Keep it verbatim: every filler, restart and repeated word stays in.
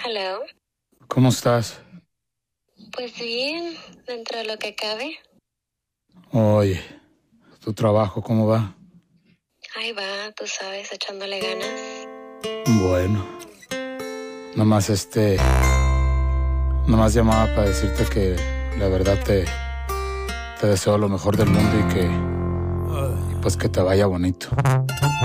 Hello. ¿Cómo estás? Pues bien, dentro de lo que cabe. Oye, ¿tu trabajo cómo va? Ahí va, tú sabes, echándole ganas. Bueno, nomás este... Nomás llamaba para decirte que la verdad te... Te deseo lo mejor del mundo y que... Y pues que te vaya bonito.